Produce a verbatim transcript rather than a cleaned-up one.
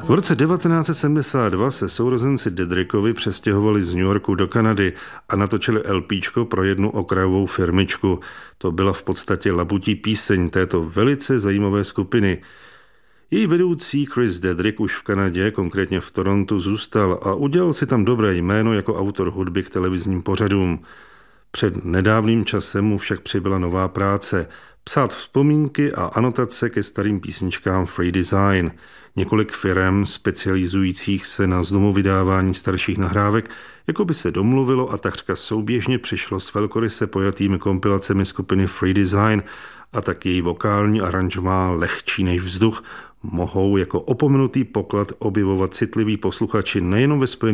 V roce devatenáct set sedmdesát dva se sourozenci Dedrickovi přestěhovali z New Yorku do Kanady a natočili LPčko pro jednu okrajovou firmičku. To byla v podstatě labutí píseň této velice zajímavé skupiny. Její vedoucí Chris Dedrick už v Kanadě, konkrétně v Torontu, zůstal a udělal si tam dobré jméno jako autor hudby k televizním pořadům. Před nedávným časem mu však přibyla nová práce – psát vzpomínky a anotace ke starým písničkám Free Design. Několik firem specializujících se na znovu vydávání starších nahrávek jako by se domluvilo a takřka souběžně přišlo s velkoryse pojatými kompilacemi skupiny Free Design a tak její vokální aranžmá lehčí než vzduch mohou jako opomenutý poklad objevovat citliví posluchači nejenom ve Spojených